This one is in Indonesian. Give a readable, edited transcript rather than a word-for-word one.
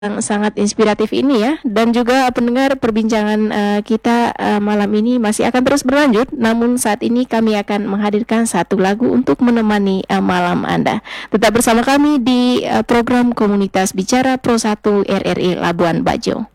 yang sangat inspiratif ini ya, dan juga pendengar perbincangan kita malam ini masih akan terus berlanjut, namun saat ini kami akan menghadirkan satu lagu untuk menemani malam Anda. Tetap bersama kami di program Komunitas Bicara Pro 1 RRI Labuan Bajo.